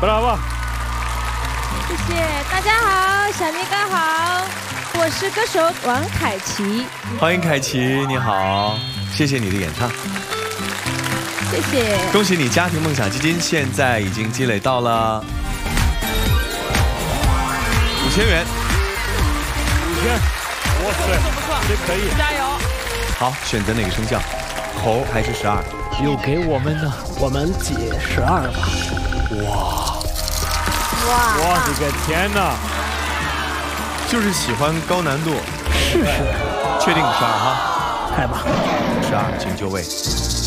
Bravo！ 谢谢大家好，小咪哥好，我是歌手王凯琪。 欢迎凯琪，你好，谢谢你的演唱。 谢谢， 恭喜你，家庭梦想基金现在已经积累到了5000元。 哇塞，这可以， 加油！ 好，选择哪个生肖？猴还是12？ 有给我们的，我们解12吧。 我的个天哪！ 就是喜欢高难度。 试试， 确定12哈？ 开吧。 12，请就位。